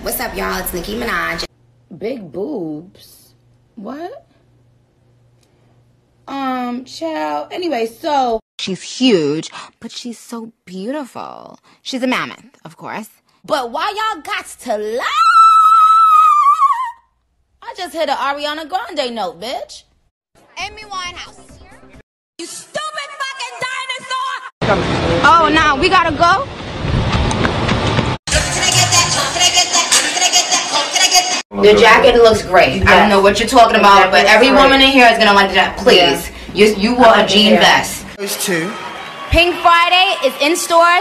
What's up, y'all? It's Nicki Minaj. Big boobs? What? Child. Anyway, so She's huge, but she's so beautiful. She's a mammoth, of course. But why y'all got to lie? I just hit an Ariana Grande note, bitch. Amy Winehouse. You stupid fucking dinosaur! Oh, now we gotta go? The jacket looks great. Yes. I don't know what you're talking about, but every woman in here is gonna like that. Please, you wore a jean vest. Those two. Pink Friday is in stores.